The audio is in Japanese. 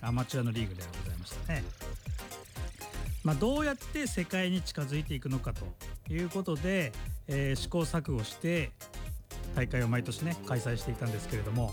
アマチュアのリーグではございましたね。どうやって世界に近づいていくのかということで、試行錯誤して大会を毎年ね開催していたんですけれども、